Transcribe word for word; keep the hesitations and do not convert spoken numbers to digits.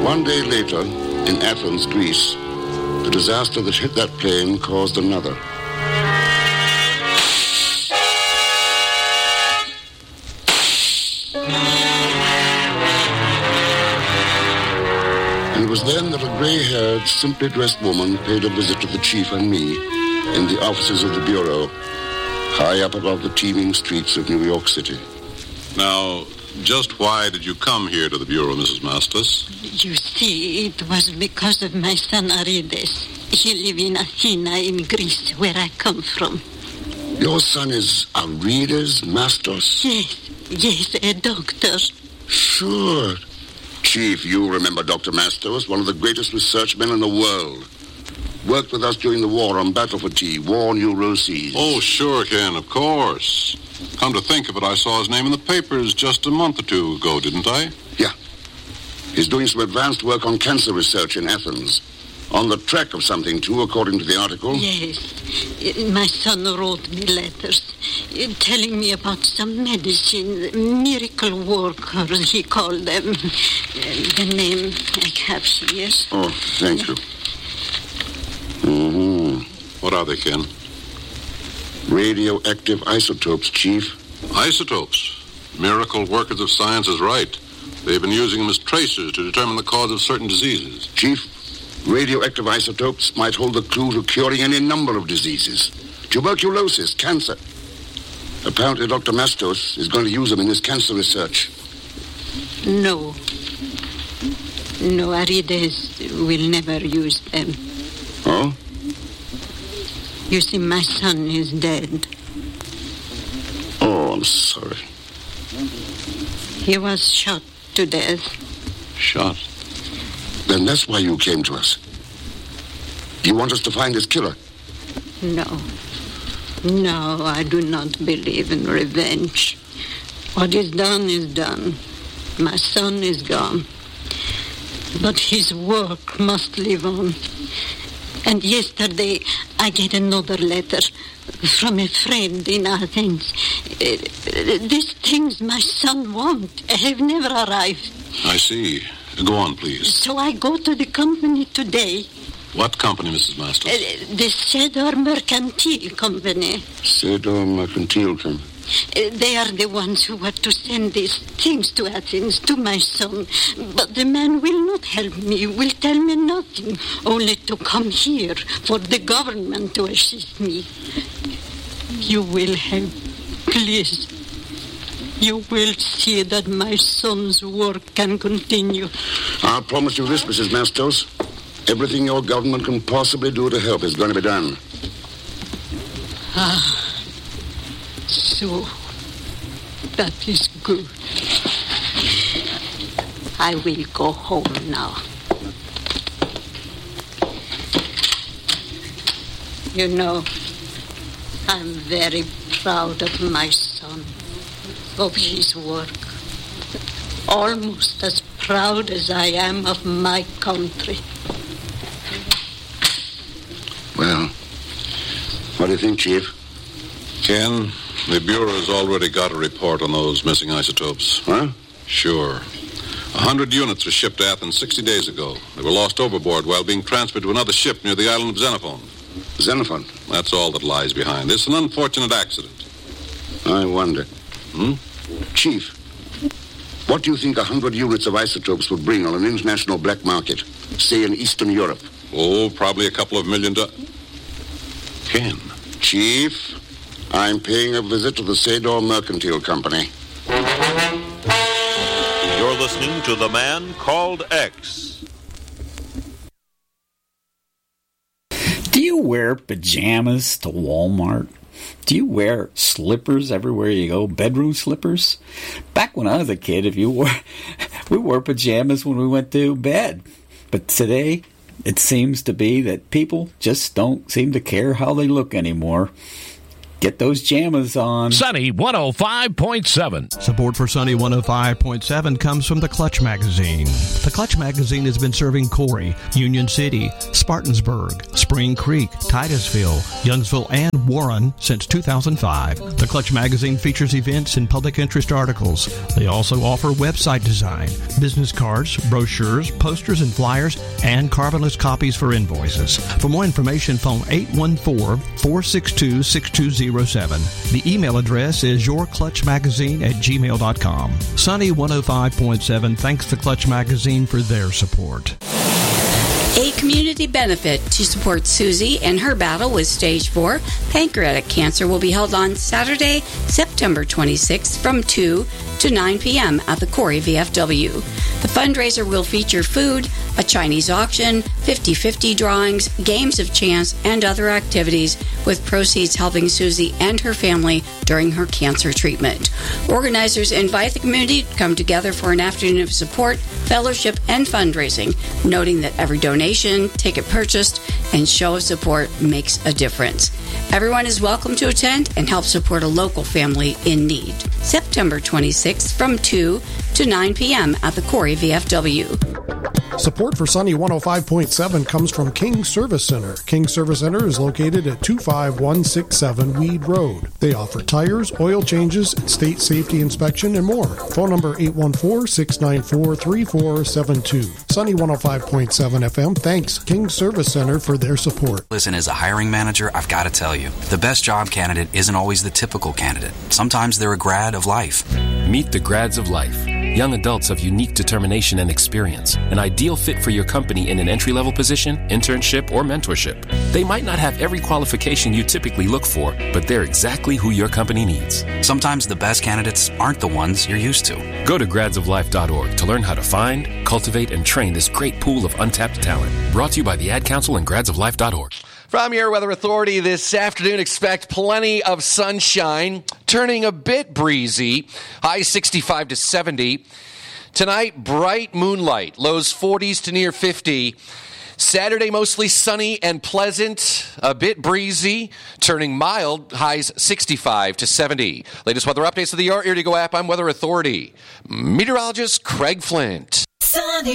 One day later, in Athens, Greece, the disaster that hit that plane caused another. And it was then that a gray-haired, simply dressed woman paid a visit to the chief and me in the offices of the Bureau, high up above the teeming streets of New York City. Now, just why did you come here to the Bureau, Missus Mastos? You see, it was because of my son Arides. He lives in Athena in Greece, where I come from. Your son is Arides Mastos? Yes, yes, a doctor. Sure. Chief, you remember Doctor Mastos, one of the greatest research men in the world. Worked with us during the war on battle fatigue, war neuroses. Oh, sure, Ken, of course. Come to think of it, I saw his name in the papers just a month or two ago, didn't I? Yeah. He's doing some advanced work on cancer research in Athens. On the track of something, too, according to the article. Yes. My son wrote me letters telling me about some medicine, miracle workers, he called them. The name I have here. Oh, thank you. Mm-hmm. What are they, Ken? Radioactive isotopes, Chief. Isotopes? Miracle workers of science is right. They've been using them as tracers to determine the cause of certain diseases. Chief, radioactive isotopes might hold the clue to curing any number of diseases. Tuberculosis, cancer. Apparently, Doctor Mastos is going to use them in his cancer research. No. No, Arides will never use them. Oh? You see, my son is dead. Oh, I'm sorry. He was shot to death. Shot? Then that's why you came to us. You want us to find his killer? No. No, I do not believe in revenge. What is done is done. My son is gone. But his work must live on. And yesterday, I get another letter from a friend in Athens. Uh, these things my son wants have never arrived. I see. Go on, please. So I go to the company today. What company, Missus Mastos? Uh, the Cedar Mercantile Company. Cedar Mercantile Company. Uh, they are the ones who were to send these things to Athens, to my son. But the man will not help me, will tell me nothing, only to come here for the government to assist me. You will help, please. You will see that my son's work can continue. I'll promise you this, Missus Mastos. Everything your government can possibly do to help is going to be done. Ah. So, that is good. I will go home now. You know, I'm very proud of my son, of his work. Almost as proud as I am of my country. Well, what do you think, Chief? Ken, the Bureau's already got a report on those missing isotopes. Huh? Sure. A hundred units were shipped to Athens sixty days ago. They were lost overboard while being transferred to another ship near the island of Xenophon. Xenophon? That's all that lies behind this. An unfortunate accident. I wonder. Hmm? Chief, what do you think a hundred units of isotopes would bring on an international black market, say in Eastern Europe? Oh, probably a couple of million dollars. Ken. Chief, I'm paying a visit to the Cedar Mercantile Company. You're listening to The Man Called X. Do you wear pajamas to Walmart? Do you wear slippers everywhere you go? Bedroom slippers? Back when I was a kid, if you wore, we wore pajamas when we went to bed. But today, it seems to be that people just don't seem to care how they look anymore. Get those jammas on. Sunny one oh five point seven. Support for Sunny one oh five point seven comes from the Clutch Magazine. The Clutch Magazine has been serving Corey, Union City, Spartansburg, Spring Creek, Titusville, Youngsville, and Warren since two thousand five. The Clutch Magazine features events and public interest articles. They also offer website design, business cards, brochures, posters and flyers, and carbonless copies for invoices. For more information, phone eight one four, four six two, six two zero seven. The email address is yourclutchmagazine at gmail dot com. Sunny one oh five point seven thanks the Clutch Magazine for their support. A community benefit to support Susie in her battle with stage four pancreatic cancer will be held on Saturday, September twenty-sixth from two to nine p.m. at the Corey V F W. The fundraiser will feature food, a Chinese auction, fifty-fifty drawings, games of chance, and other activities, with proceeds helping Susie and her family during her cancer treatment. Organizers invite the community to come together for an afternoon of support, fellowship, and fundraising, noting that every donation, ticket purchased, and show of support makes a difference. Everyone is welcome to attend and help support a local family in need. September twenty-sixth from two to nine p.m. at the Corey V F W. Support for Sunny one oh five point seven comes from King Service Center. King Service Center is located at two five one six seven Weed Road. They offer tires, oil changes, state safety inspection, and more. Phone number eight one four, six nine four, three four seven two. Sunny one oh five point seven F M thanks King Service Center for their support. Listen, as a hiring manager, I've got to tell you, the best job candidate isn't always the typical candidate. Sometimes they're a grad of life. Meet the grads of life. Young adults of unique determination and experience, an ideal fit for your company in an entry-level position, internship, or mentorship. They might not have every qualification you typically look for, but they're exactly who your company needs. Sometimes the best candidates aren't the ones you're used to. Go to grads of life dot org to learn how to find, cultivate, and train this great pool of untapped talent. Brought to you by the Ad Council and grads of life dot org. From your Weather Authority this afternoon, expect plenty of sunshine, turning a bit breezy, high sixty-five to seventy. Tonight, bright moonlight, lows forties to near fifty. Saturday, mostly sunny and pleasant, a bit breezy, turning mild, highs sixty-five to seventy. Latest weather updates of the Your Ear to Go app. I'm Weather Authority meteorologist Craig Flint. Sunny